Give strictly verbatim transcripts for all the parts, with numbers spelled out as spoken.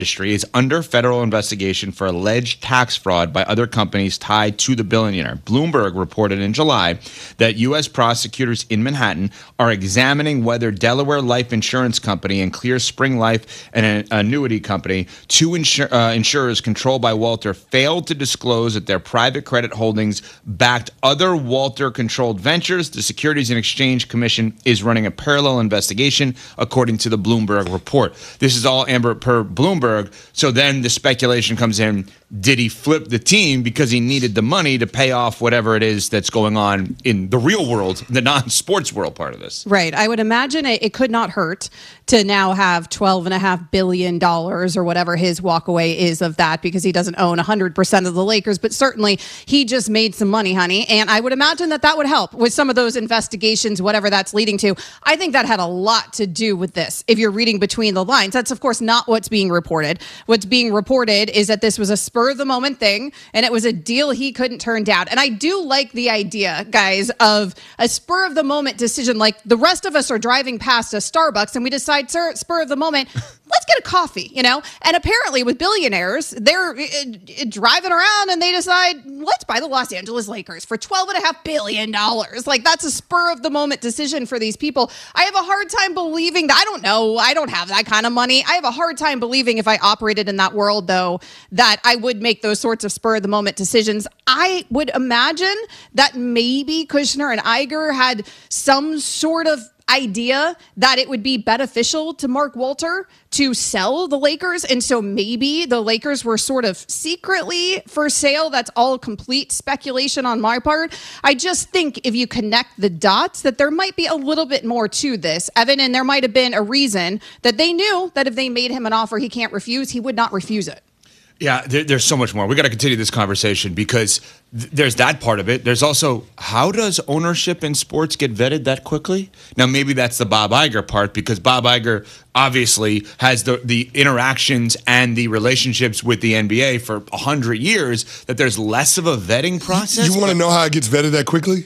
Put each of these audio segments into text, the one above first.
industry is under federal investigation for alleged tax fraud by other companies tied to the billionaire. Bloomberg reported in July that U S prosecutors in Manhattan are examining whether Delaware Life Insurance Company and Clear Spring Life, an annuity company, two insur- uh, insurers controlled by Walter, failed to disclose that their private credit holdings backed other Walter-controlled ventures. The Securities and Exchange Commission is running a parallel investigation, according to the Bloomberg report. This is all, Amber, per Bloomberg. So then the speculation comes in, did he flip the team because he needed the money to pay off whatever it is that's going on in the real world, the non-sports world part of this? Right. I would imagine it, it could not hurt to now have twelve point five billion dollars or whatever his walkaway is of that, because he doesn't own one hundred percent of the Lakers. But certainly he just made some money, honey. And I would imagine that that would help with some of those investigations, whatever that's leading to. I think that had a lot to do with this. If you're reading between the lines, that's, of course, not what's being reported. What's being reported is that this was a spur of the moment thing, and it was a deal he couldn't turn down. And I do like the idea, guys, of a spur of the moment decision. Like the rest of us are driving past a Starbucks and we decide, sir, spur of the moment, let's get a coffee, you know? And apparently with billionaires, they're uh, uh, driving around and they decide, let's buy the Los Angeles Lakers for twelve point five billion dollars. Like, that's a spur of the moment decision for these people. I have a hard time believing that. I don't know. I don't have that kind of money. I have a hard time believing if I operated in that world, though, that I would make those sorts of spur of the moment decisions. I would imagine that maybe Kushner and Iger had some sort of idea that it would be beneficial to Mark Walter to sell the Lakers. And so maybe the Lakers were sort of secretly for sale. That's all complete speculation on my part. I just think if you connect the dots, that there might be a little bit more to this, Evan, and there might have been a reason that they knew that if they made him an offer he can't refuse, he would not refuse it. Yeah, there, there's so much more. We got to continue this conversation because th- there's that part of it. There's also, how does ownership in sports get vetted that quickly? Now, maybe that's the Bob Iger part, because Bob Iger obviously has the, the interactions and the relationships with the N B A for one hundred years, that there's less of a vetting process. You, you want to know how it gets vetted that quickly?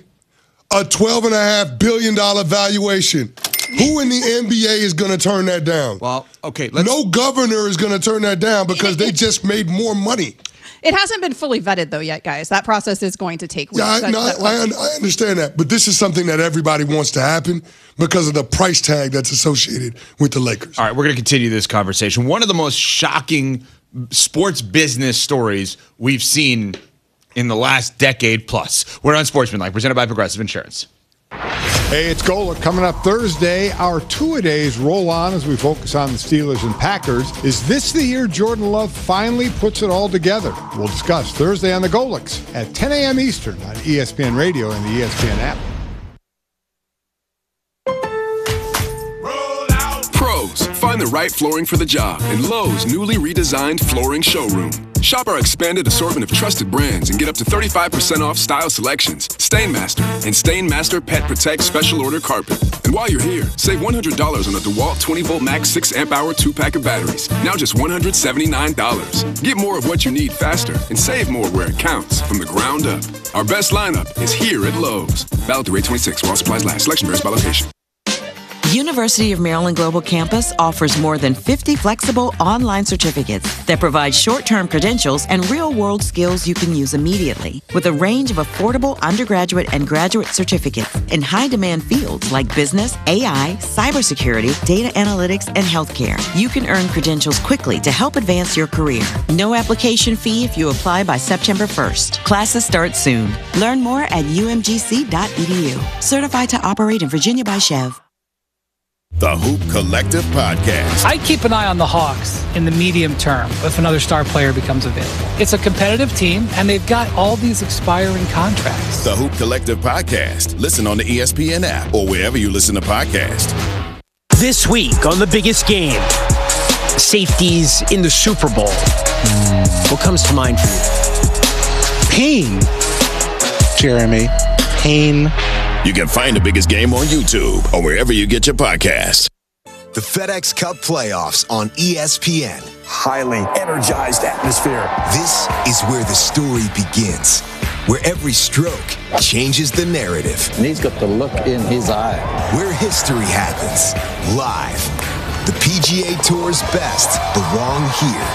A twelve point five billion dollars valuation. Who in the N B A is going to turn that down? Well, okay. Let's... No governor is going to turn that down because they just made more money. It hasn't been fully vetted, though, yet, guys. That process is going to take weeks. Yeah, I, that, no, that I, I understand that. But this is something that everybody wants to happen because of the price tag that's associated with the Lakers. All right, we're going to continue this conversation. One of the most shocking sports business stories we've seen in the last decade plus. We're on Sportsmanlike, presented by Progressive Insurance. Hey, it's Golic. Coming up Thursday, our two-a-days roll on as we focus on the Steelers and Packers. Is this the year Jordan Love finally puts it all together? We'll discuss Thursday on the Golics at ten a.m. Eastern on E S P N Radio and the E S P N app. Pros, find the right flooring for the job in Lowe's newly redesigned flooring showroom. Shop our expanded assortment of trusted brands and get up to thirty-five percent off style selections, Stainmaster, and Stainmaster Pet Protect Special Order Carpet. And while you're here, save one hundred dollars on the DeWalt twenty volt Max six amp hour two-pack of batteries. Now just one hundred seventy-nine dollars. Get more of what you need faster and save more where it counts from the ground up. Our best lineup is here at Lowe's. Valid through eight twenty-six while supplies last. Selection varies by location. University of Maryland Global Campus offers more than fifty flexible online certificates that provide short-term credentials and real-world skills you can use immediately. With a range of affordable undergraduate and graduate certificates in high-demand fields like business, A I, cybersecurity, data analytics, and healthcare, you can earn credentials quickly to help advance your career. No application fee if you apply by September first. Classes start soon. Learn more at u m g c dot e d u. Certified to operate in Virginia by Chev. The Hoop Collective Podcast. I keep an eye on the Hawks in the medium term if another star player becomes available. It's a competitive team, and they've got all these expiring contracts. The Hoop Collective Podcast. Listen on the E S P N app or wherever you listen to podcasts. This week on The Biggest Game, safeties in the Super Bowl. What comes to mind for you? Pain. Jeremy. Pain. You can find The Biggest Game on YouTube or wherever you get your podcasts. The FedEx Cup playoffs on E S P N. Highly energized atmosphere. This is where the story begins, where every stroke changes the narrative. And he's got the look in his eye. Where history happens, live. The P G A Tour's best belong here.